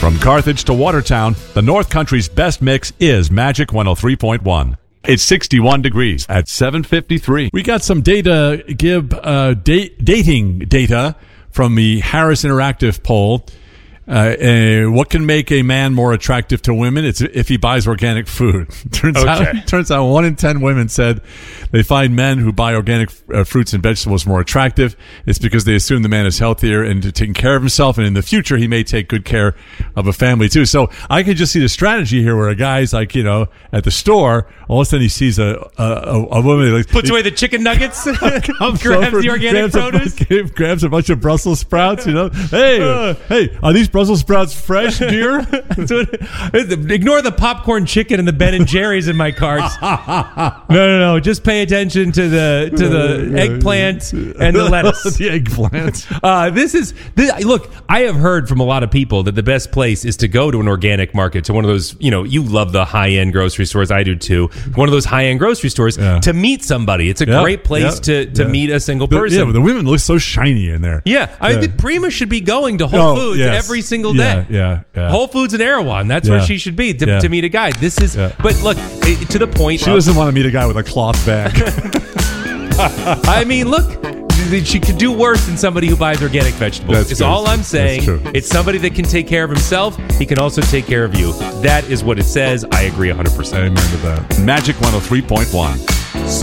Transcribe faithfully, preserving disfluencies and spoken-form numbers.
From Carthage to Watertown, the North Country's best mix is Magic one oh three point one. It's sixty-one degrees at seven fifty-three. We got some data, Gib, uh, date, dating data from the Harris Interactive poll. Uh, uh, what can make a man more attractive to women? It's if he buys organic food. turns Okay. out, turns out one in ten women said they find men who buy organic uh, fruits and vegetables more attractive. It's because they assume the man is healthier and taking care of himself, and in the future he may take good care of a family too. So I could just see the strategy here, where a guy's like, you know, at the store, all of a sudden he sees a a, a, a woman, like, Puts away the chicken nuggets, comes grabs over, the organic grabs a, produce. grabs a bunch of Brussels sprouts. You know, hey, uh, hey, are these Brussels sprouts fresh, dear? Ignore the popcorn chicken and the Ben and Jerry's in my carts. No, no, no. Just pay attention to the to the eggplant and the lettuce. The eggplant. Uh, this is this, look. I have heard from a lot of people that the best place is to go to an organic market, to one of those. You know, you love the high end grocery stores. I do too. One of those high end grocery stores Yeah. to meet somebody. It's a Yeah, great place yeah, to to yeah. meet a single The- person. yeah, but the women look so shiny in there. Yeah, I Yeah. think Prima should be going to Whole Oh, Foods yes. every single Yeah, day. yeah, yeah. Whole Foods and Erewhon. That's Yeah. where she should be to, Yeah. to meet a guy. This is, Yeah. but look, it, to the point. She of- doesn't want to meet a guy with a cloth bag. I mean, look, she could do worse than somebody who buys organic vegetables. That's It's true. all I'm That's saying. true. It's somebody that can take care of himself. He can also take care of you. That is what it says. I agree one hundred percent. Amen to that. Magic one oh three point one.